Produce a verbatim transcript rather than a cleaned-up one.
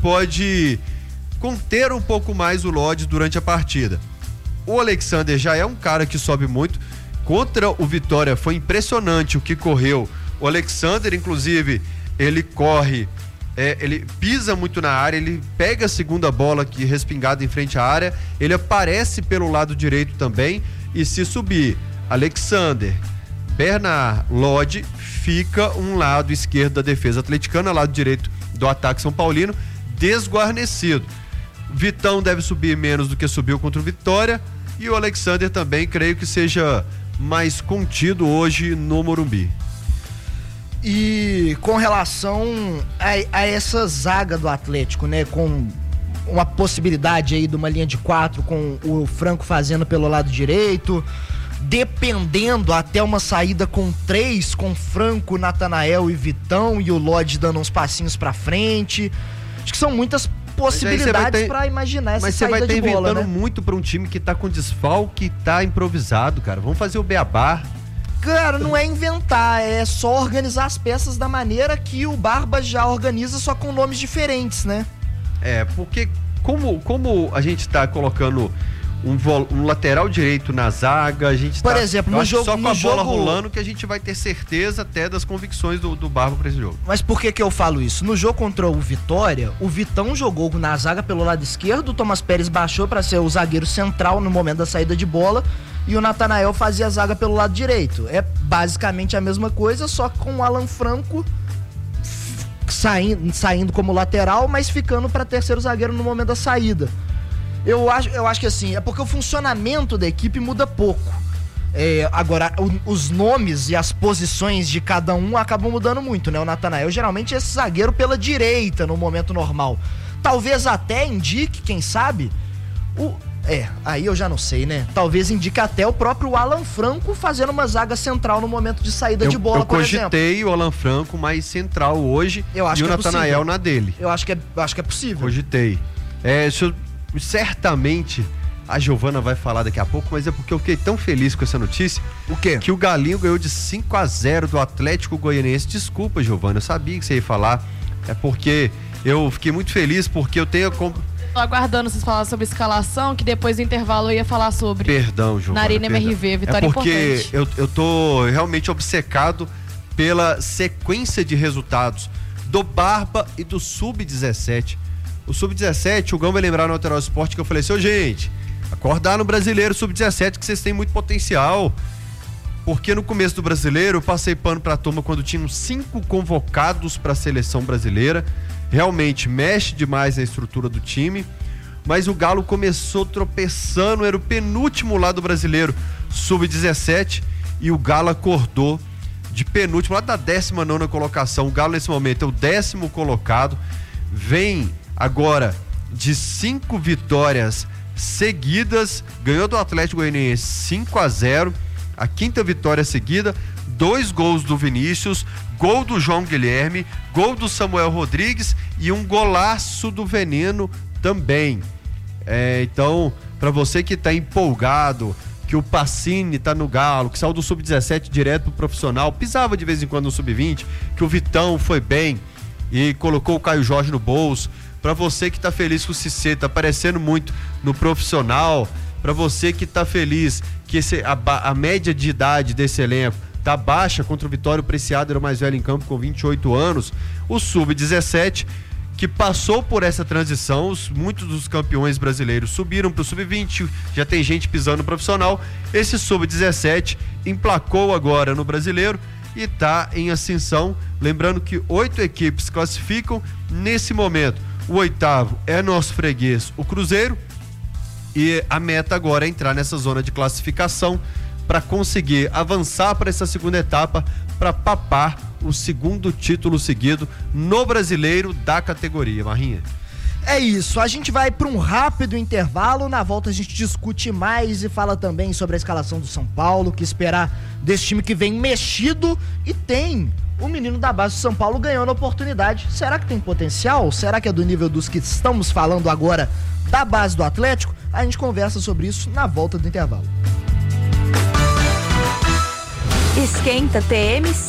pode conter um pouco mais o Lodge durante a partida. O Alexander já é um cara que sobe muito. Contra o Vitória foi impressionante o que correu. O Alexander, inclusive, ele corre, é, ele pisa muito na área, ele pega a segunda bola que respingada em frente à área, ele aparece pelo lado direito também, e se subir Alexander, Bernard, Lodge, fica um lado esquerdo da defesa atleticana, lado direito do ataque São Paulino, desguarnecido. Vitão deve subir menos do que subiu contra o Vitória, e o Alexander também creio que seja mais contido hoje no Morumbi. E com relação a, a essa zaga do Atlético, né, com uma possibilidade aí de uma linha de quatro com o Franco fazendo pelo lado direito, dependendo até uma saída com três, com Franco, Natanael e Vitão, e o Lodge dando uns passinhos pra frente. Acho que são muitas possibilidades para imaginar essa saída de bola, né? Mas você vai estar inventando muito para um time que tá com desfalque, tá improvisado, cara. Vamos fazer o beabá. Cara, não é inventar, é só organizar as peças da maneira que o Barba já organiza, só com nomes diferentes, né? É, porque como, como a gente tá colocando um, vol- um lateral direito na zaga, a gente Por tá exemplo, no jogo, só com no a bola jogo... rolando que a gente vai ter certeza até das convicções do, do Barba para esse jogo. Mas por que que eu falo isso? No jogo contra o Vitória, o Vitão jogou na zaga pelo lado esquerdo, o Thomas Pérez baixou para ser o zagueiro central no momento da saída de bola, e o Natanael fazia a zaga pelo lado direito. É basicamente a mesma coisa, só que com o Alan Franco saindo, saindo como lateral, mas ficando para terceiro zagueiro no momento da saída. Eu acho, eu acho que assim, é porque o funcionamento da equipe muda pouco. É, agora, o, os nomes e as posições de cada um acabam mudando muito, né? O Natanael geralmente é esse zagueiro pela direita no momento normal. Talvez até indique, quem sabe, o... É, aí eu já não sei, né? Talvez indique até o próprio Alan Franco fazendo uma zaga central no momento de saída eu, de bola, eu por exemplo. Eu cogitei o Alan Franco mais central hoje eu acho e que o é Natanael possível. na dele. Eu acho que é, eu acho que é possível. Cogitei. É, isso, certamente a Giovana vai falar daqui a pouco, mas é porque eu fiquei tão feliz com essa notícia. O quê? Que o Galinho ganhou de cinco a zero do Atlético Goianiense. Desculpa, Giovana, eu sabia que você ia falar. É porque eu fiquei muito feliz porque eu tenho... Tô aguardando vocês falarem sobre escalação, que depois do intervalo eu ia falar sobre. Perdão, Giovana. Na Arena perdão. M R V, vitória é porque importante. Eu, eu tô realmente obcecado pela sequência de resultados do Barba e do sub dezessete. O sub dezessete, o Gão vai lembrar no Alterosa Esporte que eu falei assim, ô gente, acordar no Brasileiro sub dezessete que vocês têm muito potencial. Porque no começo do Brasileiro eu passei pano pra turma quando tinham cinco convocados pra seleção brasileira. Realmente mexe demais na estrutura do time, mas o Galo começou tropeçando, era o penúltimo lá do Brasileiro sub dezessete e o Galo acordou de penúltimo, lá da décima nona colocação. O Galo nesse momento é o décimo colocado, vem agora de cinco vitórias seguidas, ganhou do Atlético Goianiense cinco a zero, a quinta vitória seguida, dois gols do Vinícius, gol do João Guilherme, gol do Samuel Rodrigues e um golaço do Veneno também. É, então, para você que tá empolgado, que o Pacini tá no Galo, que saiu do sub dezessete direto pro profissional, pisava de vez em quando no sub vinte, que o Vitão foi bem e colocou o Caio Jorge no bolso, para você que tá feliz que o Cissé tá aparecendo muito no profissional, para você que tá feliz que esse, a, a média de idade desse elenco tá baixa, contra o Vitória, o Preciado era o mais velho em campo com vinte e oito anos, o sub dezessete que passou por essa transição, os, muitos dos campeões brasileiros subiram pro sub vinte, já tem gente pisando no profissional, esse sub dezessete emplacou agora no Brasileiro e tá em ascensão, lembrando que oito equipes classificam nesse momento, o oitavo é nosso freguês, o Cruzeiro, e a meta agora é entrar nessa zona de classificação para conseguir avançar para essa segunda etapa, para papar o segundo título seguido no Brasileiro da categoria. Marrinha. É isso, a gente vai para um rápido intervalo, na volta a gente discute mais e fala também sobre a escalação do São Paulo, que esperar desse time que vem mexido e tem o menino da base do São Paulo ganhando a oportunidade. Será que tem potencial? Será que é do nível dos que estamos falando agora da base do Atlético? A gente conversa sobre isso na volta do intervalo. Esquenta T M C